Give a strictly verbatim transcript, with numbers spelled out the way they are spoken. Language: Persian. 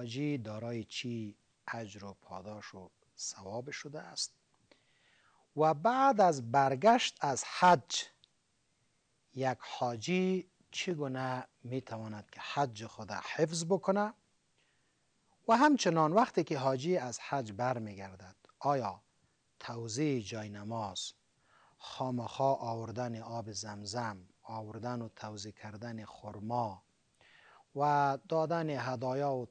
حاجی دارای چی اجر و پاداش و ثواب شده است؟ و بعد از برگشت از حج یک حاجی چگونه میتواند که حج خود حفظ بکنه؟ و همچنان وقتی که حاجی از حج برمیگردد آیا توزیع جای نماز، خامخا آوردن آب زمزم، آوردن و توزیع کردن خرما و دادن هدایا و